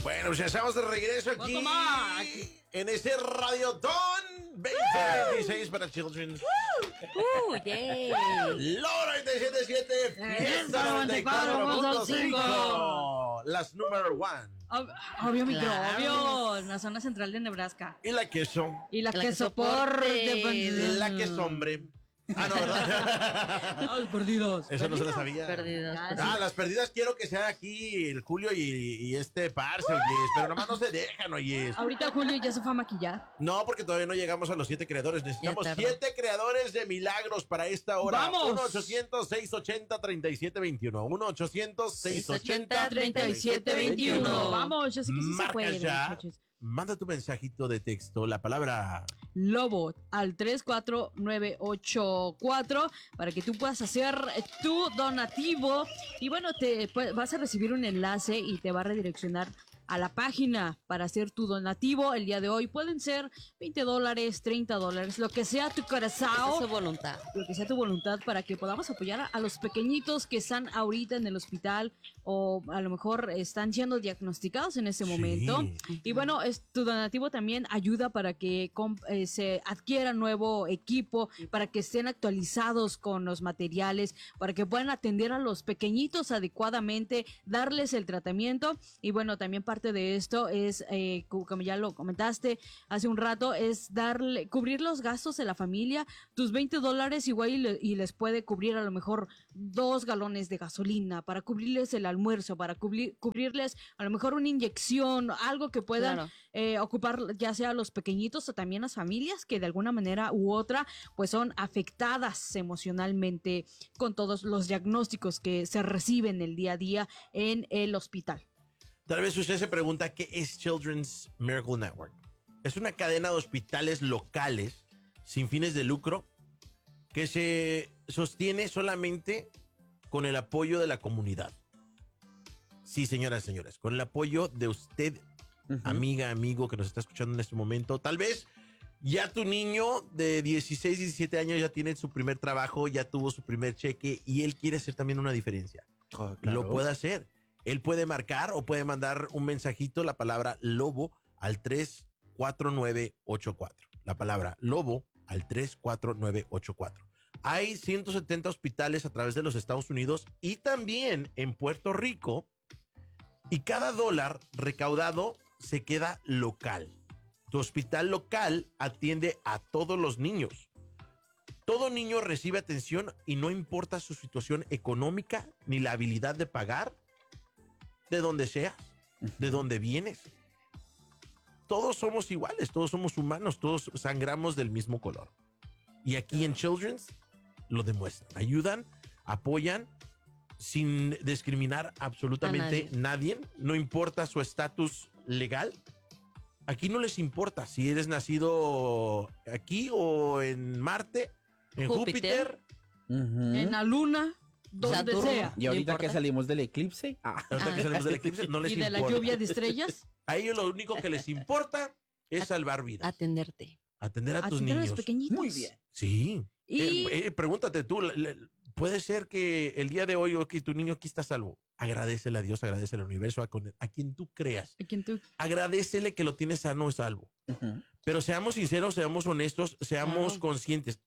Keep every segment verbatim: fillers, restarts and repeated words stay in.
Bueno, pues ya estamos de regreso aquí en ese Radiotón veinte veintiséis para Children. Uh, yeah. Lo noventa y siete punto siete, Fiesta noventa y cuatro punto cinco. Las number one. Ob- Obvio Claro. microbio, en la zona central de Nebraska. Y la queso. Y la, La que que soporte. soporte. La queso, hombre. Ah, no, ¿verdad? Los perdidos. Eso no se lo sabía. Perdidos. Ah, las perdidas quiero que sea aquí el Julio y, y este parce, oye. Pero nomás no se dejan, oye. Ahorita Julio ya se fue a maquillar. No, porque todavía no llegamos a los siete creadores. Necesitamos Ya tardó. siete creadores de milagros para esta hora. ¡Vamos! uno ochocientos, seiscientos ochenta, treinta y siete veintiuno. uno ochocientos, seiscientos ochenta, treinta y siete veintiuno. Vamos, yo sé que sí se Marca puede, ya. muchachos. Manda tu mensajito de texto, la palabra Lobo al tres cuatro nueve ocho cuatro para que tú puedas hacer tu donativo. Y bueno, te pues, vas a recibir un enlace y te va a redireccionar a la página para hacer tu donativo el día de hoy. Pueden ser veinte dólares, treinta dólares, lo que sea tu Esa corazón, es su voluntad. lo que sea tu voluntad, para que podamos apoyar a, a los pequeñitos que están ahorita en el hospital o a lo mejor están siendo diagnosticados en ese Sí. momento. Y bueno, es, tu donativo también ayuda para que comp- eh, se adquiera nuevo equipo, para que estén actualizados con los materiales, para que puedan atender a los pequeñitos adecuadamente, darles el tratamiento. Y bueno, también parte de esto es, eh, co- como ya lo comentaste hace un rato, es darle, cubrir los gastos de la familia. Tus veinte dólares igual y, le- y les puede cubrir a lo mejor dos galones de gasolina, para cubrirles el almuerzo, para cubrir, cubrirles a lo mejor una inyección, algo que puedan Claro. eh, ocupar ya sea los pequeñitos o también las familias que de alguna manera u otra pues son afectadas emocionalmente con todos los diagnósticos que se reciben el día a día en el hospital. Tal vez usted se pregunta qué es Children's Miracle Network. Es una cadena de hospitales locales sin fines de lucro que se sostiene solamente con el apoyo de la comunidad. Sí, señoras y señores, con el apoyo de usted, Ujú. amiga, amigo que nos está escuchando en este momento. Tal vez ya tu niño de dieciséis, diecisiete años ya tiene su primer trabajo, ya tuvo su primer cheque y él quiere hacer también una diferencia. Oh, claro. Lo puede hacer. Él puede marcar o puede mandar un mensajito, la palabra lobo al tres cuatro nueve ocho cuatro. La palabra lobo al tres cuatro nueve ocho cuatro. Hay ciento setenta hospitales a través de los Estados Unidos y también en Puerto Rico. Y cada dólar recaudado se queda local. Tu hospital local atiende a todos los niños. Todo niño recibe atención y no importa su situación económica ni la habilidad de pagar, de donde seas, de donde vienes. Todos somos iguales, todos somos humanos, todos sangramos del mismo color. Y aquí en Children's lo demuestran. Ayudan, apoyan, sin discriminar absolutamente A nadie. No importa su estatus legal. Aquí no les importa si eres nacido aquí o en Marte, en Júpiter. Júpiter. Ujú. En la luna, donde Saturno. sea. Y ahorita No que importa. salimos del eclipse, ah, Ahorita que salimos del eclipse, no les Y de la importa. lluvia de estrellas. A ellos lo único que les importa es salvar vidas. Atenderte. Atender a tus Atender a niños. los pequeñitos. muy bien. Sí. Y- Eh, eh, pregúntate tú, le- le- puede ser que el día de hoy, ok, tu niño aquí está salvo. Agradecele a Dios, agradecele al universo, a, con- a quien tú creas. ¿A quién tú? Agradecele que lo tienes sano y salvo. Ujú. Pero seamos sinceros, seamos honestos, seamos Claro. conscientes.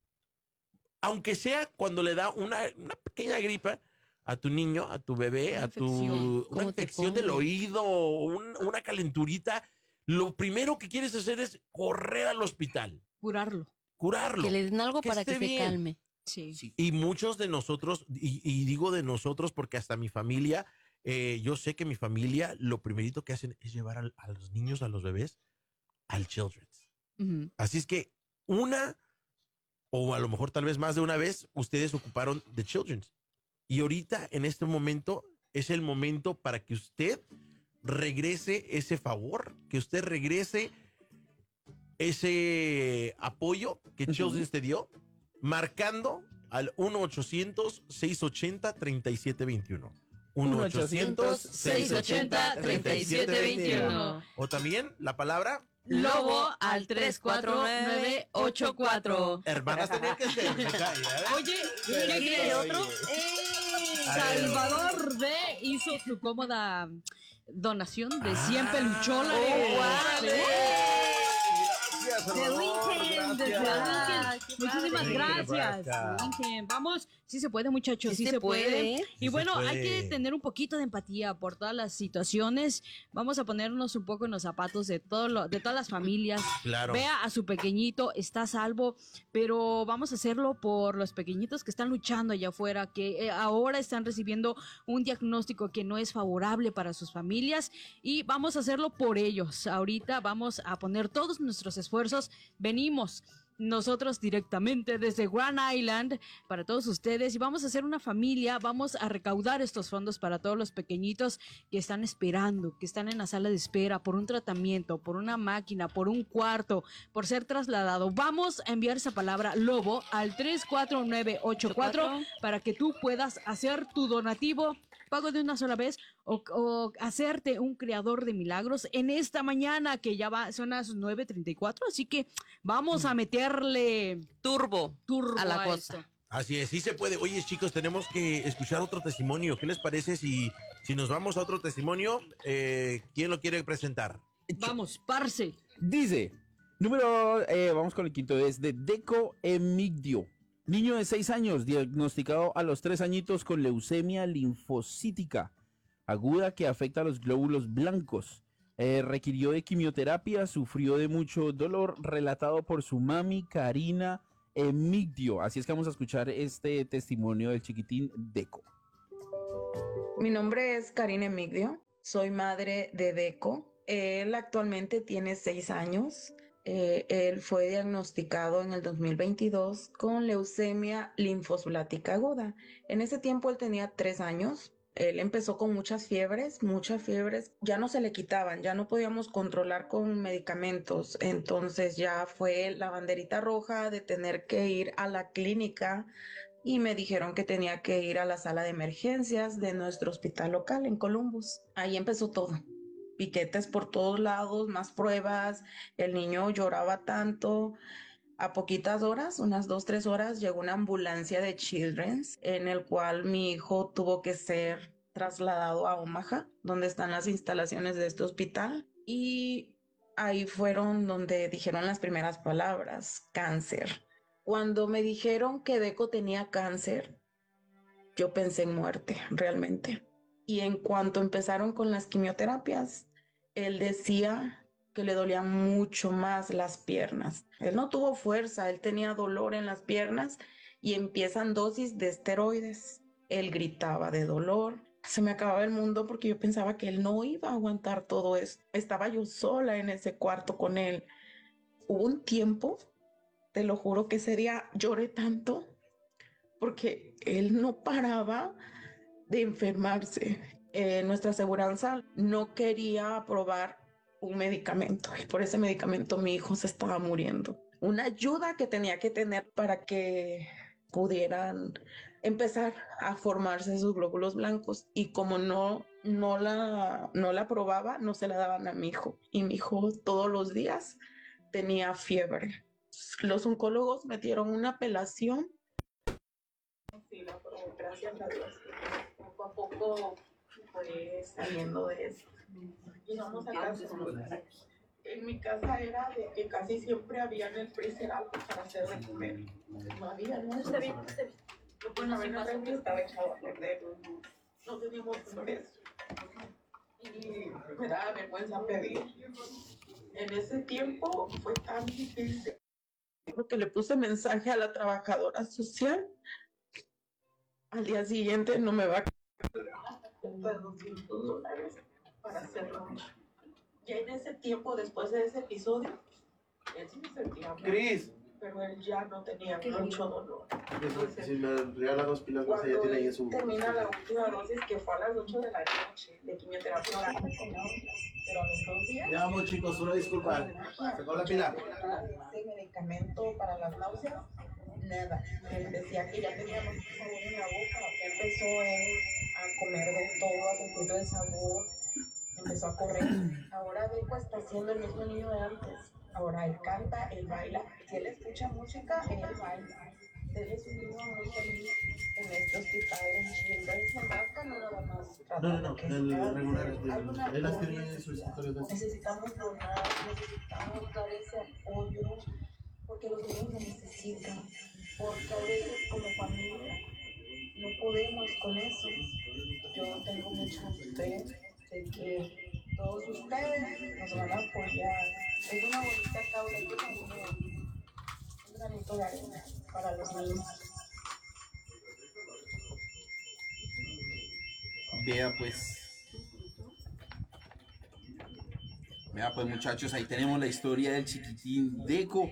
Aunque sea cuando le da una, una pequeña gripa a tu niño, a tu bebé, Una a tu infección. una ¿Cómo te infección del pone? oído, un- una calenturita, lo primero que quieres hacer es correr al hospital, Curarlo. curarlo. Que le den algo Que para que esté se bien. calme. Sí. Y muchos de nosotros, y, y digo de nosotros porque hasta mi familia, eh, yo sé que mi familia lo primerito que hacen es llevar al- a, los niños, a los bebés, al Children's. Ujú. Así es que una, o a lo mejor tal vez más de una vez, ustedes ocuparon de Children's. Y ahorita, en este momento, es el momento para que usted regrese ese favor, que usted regrese ese apoyo que Ujú. Children's te dio, marcando al uno ochocientos, seiscientos ochenta, treinta y siete veintiuno. uno ochocientos, seiscientos ochenta, treinta y siete veintiuno. O también la palabra Lobo al tres cuatro nueve ocho cuatro. hermanas tenía que ser. me cae, ¿eh? Oye, ¿qué quiere otro? A ver. Salvador B hizo su cómoda donación de cien Ah, pelucholares. oh, Sí. Gracias, De Salvador, Winken, desde gracias. Winken. Muchísimas padre. gracias. Nebraska. Winken. Vamos, sí se puede, muchachos, Sí sí, se se puede. puede. Y Sí se bueno, hay puede. que tener un poquito de empatía por todas las situaciones. Vamos a ponernos un poco en los zapatos de todo lo, de todas las familias. Claro. Vea a su pequeñito, está a salvo, pero vamos a hacerlo por los pequeñitos que están luchando allá afuera, que eh, ahora están recibiendo un diagnóstico que no es favorable para sus familias, y vamos a hacerlo por ellos. Ahorita vamos a poner todos nuestros esfuerzos. Venimos nosotros directamente desde Grand Island para todos ustedes y vamos a hacer una familia, vamos a recaudar estos fondos para todos los pequeñitos que están esperando, que están en la sala de espera por un tratamiento, por una máquina, por un cuarto, por ser trasladado. Vamos a enviar esa palabra lobo al tres cuatro nueve ocho cuatro para que tú puedas hacer tu donativo, pago de una sola vez, o, o hacerte un creador de milagros en esta mañana que ya va, son las nueve treinta y cuatro, así que vamos a meterle Turbo turbo a la a cosa. esto. Así es, sí se puede. Oye, chicos, tenemos que escuchar otro testimonio. ¿Qué les parece si, si nos vamos a otro testimonio? Eh, ¿Quién lo quiere presentar? Vamos, parce. Dice, número, eh, vamos con el quinto, es de Deco Emigdio. Niño de seis años, diagnosticado a los tres añitos con leucemia linfocítica aguda que afecta a los glóbulos blancos. Eh, requirió de quimioterapia, sufrió de mucho dolor, relatado por su mami Karina Emigdio. Así es que vamos a escuchar este testimonio del chiquitín Deco. Mi nombre es Karina Emigdio, soy madre de Deco. Él actualmente tiene seis años. Eh, él fue diagnosticado en el dos mil veintidós con leucemia linfosulática aguda. En ese tiempo él tenía tres años. Él empezó con muchas fiebres, muchas fiebres. Ya no se le quitaban, ya no podíamos controlar con medicamentos. Entonces ya fue la banderita roja de tener que ir a la clínica y me dijeron que tenía que ir a la sala de emergencias de nuestro hospital local en Columbus. Ahí empezó todo. Piquetes por todos lados, más pruebas. El niño lloraba tanto. A poquitas horas, unas dos, tres horas, llegó una ambulancia de Children's en el cual mi hijo tuvo que ser trasladado a Omaha, donde están las instalaciones de este hospital. Y ahí fueron donde dijeron las primeras palabras, cáncer. Cuando me dijeron que Deco tenía cáncer, yo pensé en muerte, realmente. Y en cuanto empezaron con las quimioterapias, él decía que le dolían mucho más las piernas. Él no tuvo fuerza, él tenía dolor en las piernas y empiezan dosis de esteroides. Él gritaba de dolor. Se me acababa el mundo porque yo pensaba que él no iba a aguantar todo eso. Estaba yo sola en ese cuarto con él. Hubo un tiempo, te lo juro que ese día lloré tanto porque él no paraba de enfermarse. Eh, nuestra aseguranza no quería aprobar un medicamento y por ese medicamento mi hijo se estaba muriendo. Una ayuda que tenía que tener para que pudieran empezar a formarse sus glóbulos blancos y como no, no, la, no la aprobaba, no se la daban a mi hijo y mi hijo todos los días tenía fiebre. Los oncólogos metieron una apelación. Sí, la aprobó, gracias a Dios. Poco a poco fue saliendo de eso. Llegamos a casa. En mi casa era de que casi siempre había en el freezer algo para hacer de comer. No había, no está bien, está bien. Lo pueden haber en el refri, estaba echado a perder. No teníamos flores. Y me daba vergüenza pedir. En ese tiempo fue tan difícil. Porque le puse mensaje a la trabajadora social. Al día siguiente no me va a de doscientos dólares para hacerlo. Ya en ese tiempo, después de ese episodio, él sí me sentía mal, Cris, pero él ya no tenía mucho dolor. Entonces, si me regala dos pilas más, ella tiene ahí en su... termina la última dosis, que fue a las ocho de la noche, de quimioterapia oral, pero a los dos días... Ya vamos, chicos, una disculpa. ¿Sacó la pila? Ese medicamento para las náuseas, nada. Él decía que ya tenía mucho sabor en la boca. Empezó él a comer de todo, a sentir el sabor. Empezó a correr. Ahora Deco está siendo el mismo niño de antes. Ahora él canta, él baila. Si él escucha música, él baila. Él es un niño muy feliz en este hospital en Children's Nebraska, no nada más. No, no, no, el regular es de él las tiene su escritorio de Necesitamos donar, necesitamos dar ese apoyo, porque los niños lo necesitan, porque a veces como familia no podemos con eso. Yo tengo mucha fe de que todos ustedes nos van a apoyar. Es una bonita causa, yo también un granito de arena para los niños. Vea pues, vea pues muchachos, ahí tenemos la historia del chiquitín Deco,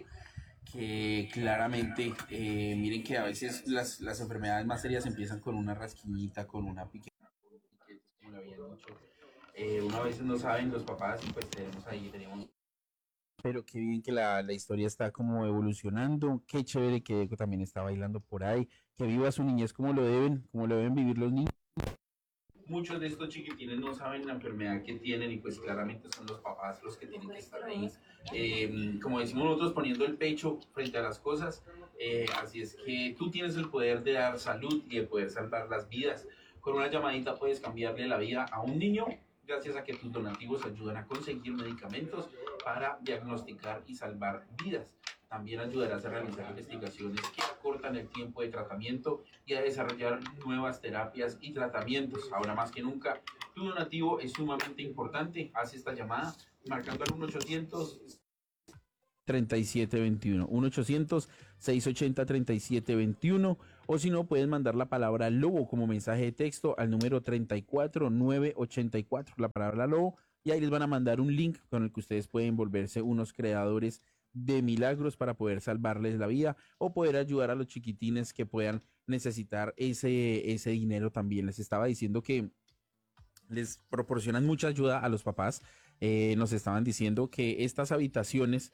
que claramente, eh, miren que a veces las, las enfermedades más serias empiezan con una rasquiñita, con una piqueta, como le habían dicho. Eh, uno a veces no saben los papás y pues tenemos ahí, tenemos... Pero qué bien que la, la historia está como evolucionando, qué chévere que Deco también está bailando por ahí, que viva su niñez como lo deben, como lo deben vivir los niños. Muchos de estos chiquitines no saben la enfermedad que tienen y pues claramente son los papás los que tienen que estar ahí, eh, como decimos nosotros, poniendo el pecho frente a las cosas. Eh, así es que tú tienes el poder de dar salud y el poder salvar las vidas. Con una llamadita puedes cambiarle la vida a un niño gracias a que tus donativos ayudan a conseguir medicamentos para diagnosticar y salvar vidas. También ayudarás a realizar investigaciones que acortan el tiempo de tratamiento y a desarrollar nuevas terapias y tratamientos. Ahora más que nunca, tu donativo es sumamente importante. Haz esta llamada marcando al uno ochocientos treinta y siete veintiuno, uno ochocientos seiscientos ochenta treinta y siete veintiuno, o si no puedes mandar la palabra lobo como mensaje de texto al número treinta y cuatro novecientos ochenta y cuatro, la palabra lobo, y ahí les van a mandar un link con el que ustedes pueden volverse unos creadores de milagros para poder salvarles la vida o poder ayudar a los chiquitines que puedan necesitar ese, ese dinero también. Les estaba diciendo que les proporcionan mucha ayuda a los papás. Eh, nos estaban diciendo que estas habitaciones,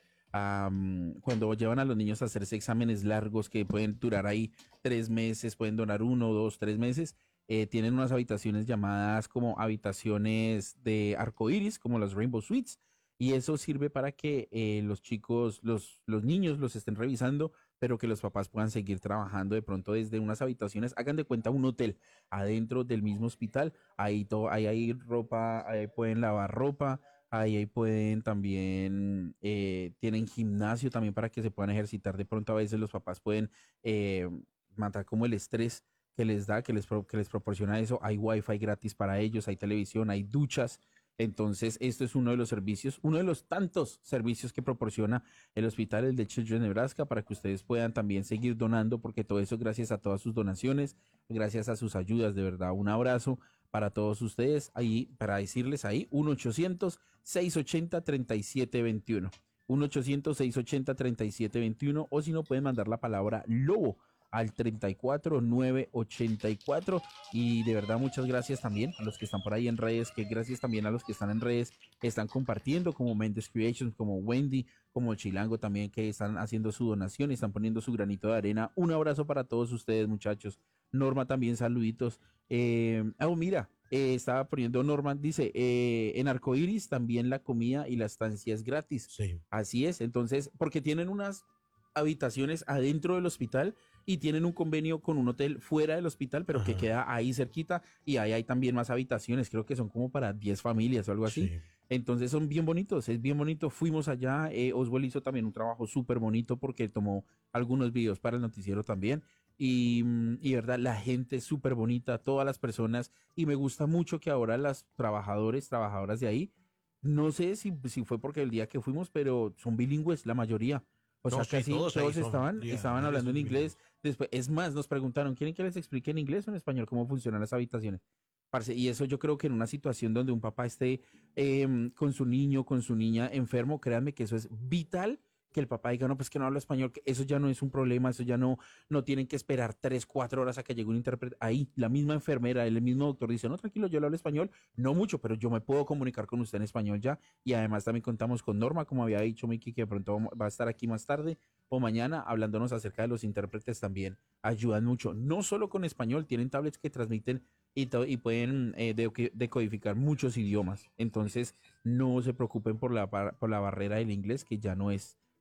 um, cuando llevan a los niños a hacerse exámenes largos que pueden durar ahí tres meses, pueden durar uno, dos, tres meses, eh, tienen unas habitaciones llamadas como habitaciones de arcoíris, como las Rainbow Suites. Y eso sirve para que eh, los chicos, los, los niños los estén revisando, pero que los papás puedan seguir trabajando de pronto desde unas habitaciones. Hagan de cuenta un hotel adentro del mismo hospital. Ahí, todo, ahí hay ropa, ahí pueden lavar ropa, ahí, ahí pueden también, eh, tienen gimnasio también para que se puedan ejercitar. De pronto a veces los papás pueden eh, matar como el estrés que les da, que les, que les proporciona eso. Hay wifi gratis para ellos, hay televisión, hay duchas. Entonces, esto es uno de los servicios, uno de los tantos servicios que proporciona el hospital el de Children's Nebraska para que ustedes puedan también seguir donando, porque todo eso gracias a todas sus donaciones, gracias a sus ayudas, de verdad, un abrazo para todos ustedes, ahí, para decirles ahí, uno ochocientos seiscientos ochenta treinta y siete veintiuno, uno ochocientos seiscientos ochenta treinta y siete veintiuno, o si no pueden mandar la palabra lobo al treinta y cuatro novecientos ochenta y cuatro. Y de verdad muchas gracias también a los que están por ahí en redes, que gracias también a los que están en redes, que están compartiendo, como Mendes Creations, como Wendy, como Chilango también, que están haciendo su donación y están poniendo su granito de arena. Un abrazo para todos ustedes, muchachos. Norma también, saluditos. Eh, oh, mira, eh, estaba poniendo Norma, dice, eh, en Arcoiris también la comida y la estancia es gratis. Sí. Así es, entonces, porque tienen unas habitaciones adentro del hospital y tienen un convenio con un hotel fuera del hospital, pero Ajá. que queda ahí cerquita, y ahí hay también más habitaciones, creo que son como para diez familias o algo así. Sí. Entonces son bien bonitos, es bien bonito. Fuimos allá, eh, Oswald hizo también un trabajo súper bonito porque tomó algunos videos para el noticiero también. Y, y verdad, la gente es súper bonita, todas las personas, y me gusta mucho que ahora las trabajadores, trabajadoras de ahí, no sé si, si fue porque el día que fuimos, pero son bilingües la mayoría. O sea, no, casi sí, todos, todos estaban, son, estaban hablando en inglés. Después, es más, nos preguntaron, ¿quieren que les explique en inglés o en español cómo funcionan las habitaciones? Parce, y eso yo creo que en una situación donde un papá esté eh, con su niño, con su niña enfermo, créanme que eso es vital, que el papá diga, no, pues que no hablo español, que eso ya no es un problema, eso ya no, no tienen que esperar tres, cuatro horas a que llegue un intérprete. Ahí, la misma enfermera, el mismo doctor dice, no, tranquilo, yo le hablo español, no mucho, pero yo me puedo comunicar con usted en español ya. Y además también contamos con Norma, como había dicho Miki, que de pronto va a estar aquí más tarde o mañana hablándonos acerca de los intérpretes también. Ayudan mucho, no solo con español, tienen tablets que transmiten y, y pueden eh, decodificar muchos idiomas. Entonces, no se preocupen por la, por la barrera del inglés, que ya no es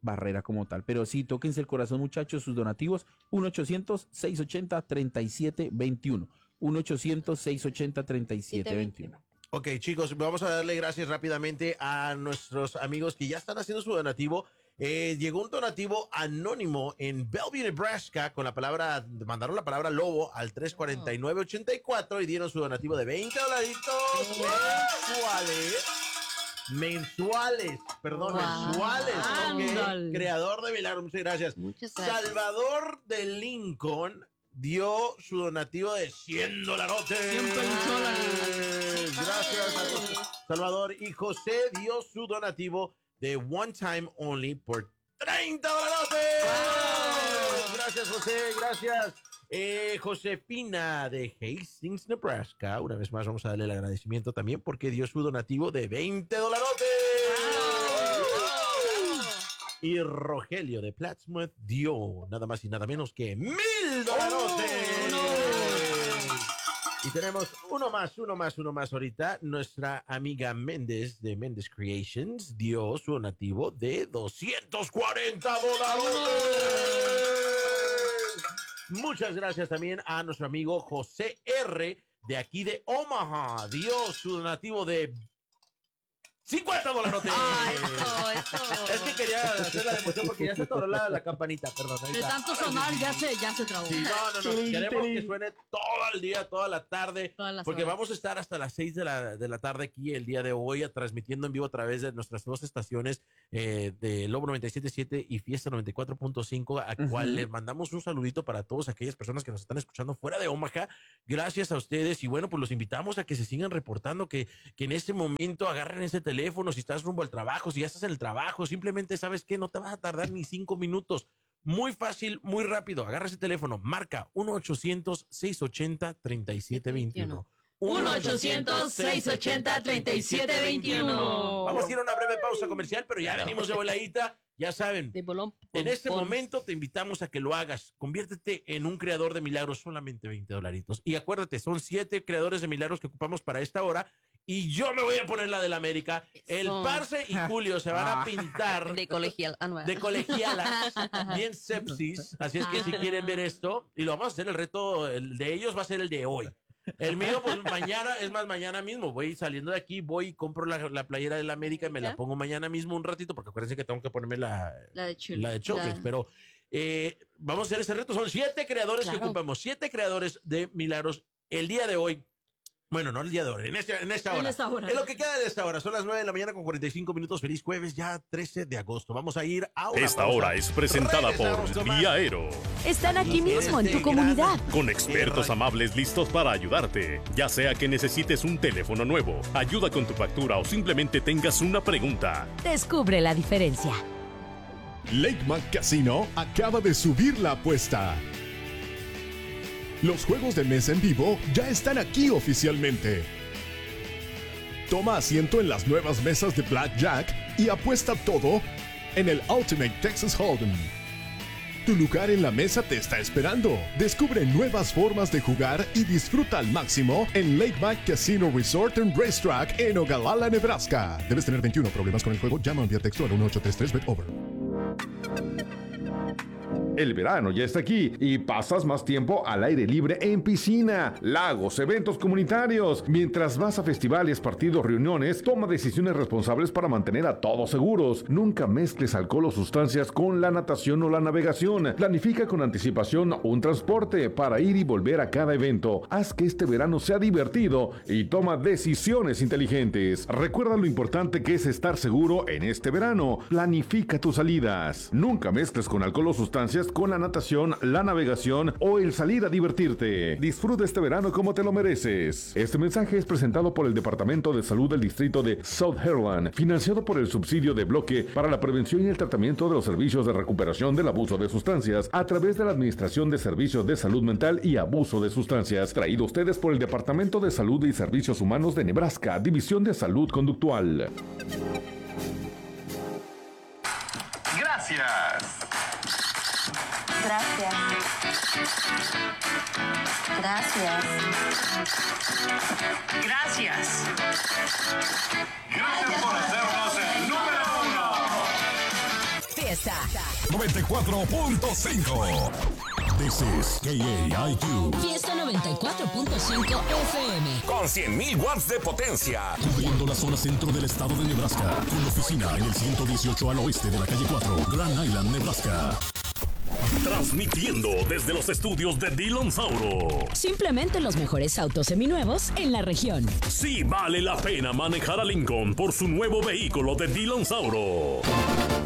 barrera como tal. Pero sí, tóquense el corazón, muchachos, sus donativos, uno ochocientos, seiscientos ochenta, treinta y siete veintiuno. uno ochocientos, seiscientos ochenta, treinta y siete veintiuno. Ok, chicos, vamos a darle gracias rápidamente a nuestros amigos que ya están haciendo su donativo. Eh, llegó un donativo anónimo en Bellevue, Nebraska, con la palabra, mandaron la palabra lobo al tres cuatro nueve ocho cuatro y dieron su donativo de veinte dolaritos mensuales. Mensuales, perdón, Wow. mensuales. Ok, Ándale. creador de milagros, muchas gracias. Muchas gracias. Salvador de Lincoln dio su donativo de cien dolarotes. cien dólares. Gracias a José Salvador. Y José dio su donativo de One Time Only por treinta dolarotes. Gracias, José, gracias. Eh, Josefina de Hastings, Nebraska. Una vez más vamos a darle el agradecimiento también porque dio su donativo de veinte dolarotes. Y Rogelio de Plattsmouth dio nada más y nada menos que mil dolarotes. Y tenemos uno más, uno más, uno más ahorita. Nuestra amiga Méndez de Méndez Creations dio su donativo de doscientos cuarenta dólares. Muchas gracias también a nuestro amigo José R. de aquí de Omaha. Dio su donativo de cincuenta dólares. Ay, eso, eso. Es que quería hacer la demostración porque ya se atoró la, la campanita, perdón. ahí De está. tanto sonar ya se, ya se trabó. Sí, no, no, no. Queremos que suene todo el día, toda la tarde. Todas las Porque horas. vamos a estar hasta las seis de la, de la tarde aquí el día de hoy, a- transmitiendo en vivo a través de nuestras dos estaciones eh, de Lobo noventa y siete punto siete y Fiesta noventa y cuatro punto cinco, a Ujú. cual les mandamos un saludito para todas aquellas personas que nos están escuchando fuera de Omaha. Gracias a ustedes. Y bueno, pues los invitamos a que se sigan reportando, que, que en este momento agarren ese teléfono, si estás rumbo al trabajo, si ya estás en el trabajo, simplemente sabes que no te vas a tardar ni cinco minutos. Muy fácil, muy rápido. Agarra ese teléfono, marca uno ochocientos, seiscientos ochenta, treinta y siete veintiuno. uno ochocientos, seiscientos ochenta, treinta y siete veintiuno. Vamos a ir a una breve pausa comercial, pero ya venimos de voladita. Ya saben, De bolón. en este pom, pom. momento te invitamos a que lo hagas. Conviértete en un creador de milagros, solamente veinte dolaritos. Y acuérdate, son siete creadores de milagros que ocupamos para esta hora. Y yo me voy a poner la del América. El Eso. Parce y Julio se van a pintar De colegial. Ah, no, de colegialas, bien sepsis. Así es que si quieren ver esto, y lo vamos a hacer, el reto el de ellos va a ser el de hoy. El mío, pues mañana, es más, mañana mismo. Voy saliendo de aquí, voy y compro la, la playera de la América y me la ¿Ya? pongo mañana mismo un ratito, porque acuérdense que tengo que ponerme la, La de Chile. la de Chocles. La- Pero eh, vamos a hacer ese reto. Son siete creadores que Claro. ocupamos, siete creadores de milagros el día de hoy. Bueno, no el día de hoy, en, este- en esta hora. En esta hora. Es lo que queda de esta hora. Son las nueve de la mañana con cuarenta y cinco minutos. Feliz jueves, ya trece de agosto. Vamos a ir a una Esta pausa. hora es presentada Regresamos por con más. Vía Aero, Están aquí Y mismo en este tu comunidad. gran- con expertos amables listos para ayudarte. Ya sea que necesites un teléfono nuevo, ayuda con tu factura o simplemente tengas una pregunta. Descubre la diferencia. Lakemar Casino acaba de subir la apuesta. Los juegos de mesa en vivo ya están aquí oficialmente. Toma asiento en las nuevas mesas de Blackjack y apuesta todo en el Ultimate Texas Hold'em. Tu lugar en la mesa te está esperando. Descubre nuevas formas de jugar y disfruta al máximo en Lakemar Casino Resort and Racetrack en Ogallala, Nebraska. Debes tener veintiuno. Problemas con el juego. Llama o envía texto al uno ocho tres tres bet over. El verano ya está aquí y pasas más tiempo al aire libre en piscina, lagos, eventos comunitarios. Mientras vas a festivales, partidos, reuniones, toma decisiones responsables para mantener a todos seguros. Nunca mezcles alcohol o sustancias con la natación o la navegación. Planifica con anticipación un transporte para ir y volver a cada evento. Haz que este verano sea divertido y toma decisiones inteligentes. Recuerda lo importante que es estar seguro en este verano. Planifica tus salidas. Nunca mezcles con alcohol o sustancias con la natación, la navegación o el salir a divertirte. Disfruta este verano como te lo mereces. Este mensaje es presentado por el Departamento de Salud del Distrito de South Herland, financiado por el subsidio de bloque para la prevención y el tratamiento de los servicios de recuperación del abuso de sustancias a través de la Administración de Servicios de Salud Mental y Abuso de Sustancias, traído a ustedes por el Departamento de Salud y Servicios Humanos de Nebraska, División de Salud Conductual. Gracias. Gracias. Gracias. Gracias. Gracias por hacernos el número uno. Fiesta noventa y cuatro punto cinco. This is K A I Q. Fiesta noventa y cuatro punto cinco F M. Con cien mil watts de potencia. Cubriendo la zona centro del estado de Nebraska. Con oficina en el ciento dieciocho al oeste de la calle cuatro, Grand Island, Nebraska. Transmitiendo desde los estudios de Dillon Sauro. Simplemente los mejores autos seminuevos en la región. Sí vale la pena manejar a Lincoln por su nuevo vehículo de Dillon Sauro.